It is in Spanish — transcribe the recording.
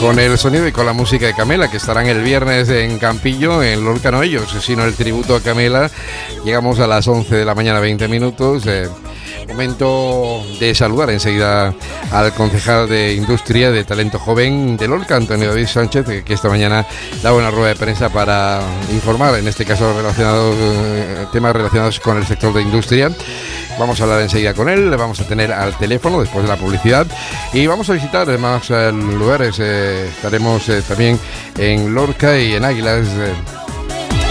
con el sonido y con la música de Camela, que estarán el viernes en Campillo, en Lorca no ellos, sino el tributo a Camela. Llegamos a las 11 de la mañana, 20 minutos. Momento de saludar enseguida al concejal de Industria de Talento Joven de Lorca, Antonio David Sánchez, que esta mañana da una rueda de prensa para informar, en este caso temas relacionados con el sector de industria. Vamos a hablar enseguida con él, le vamos a tener al teléfono después de la publicidad y vamos a visitar más lugares. Estaremos también en Lorca y en Águilas.